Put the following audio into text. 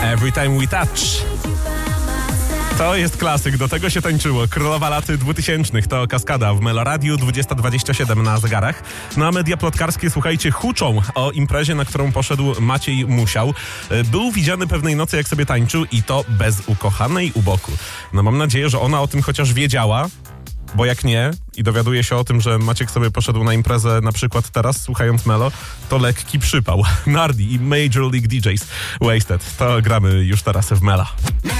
Every Time We Touch. To jest klasyk, do tego się tańczyło. Królowa lat 2000 to Kaskada w Meloradiu, 20:27 na zegarach. No a media plotkarskie, słuchajcie, huczą o imprezie, na którą poszedł Maciej Musiał. Był widziany pewnej nocy, jak sobie tańczył i to bez ukochanej u boku. No mam nadzieję, że ona o tym chociaż wiedziała, bo jak nie i dowiaduje się o tym, że Maciek sobie poszedł na imprezę na przykład teraz, słuchając Melo, to lekki przypał. Nardi i Major League DJs Wasted. To gramy już teraz w Mela.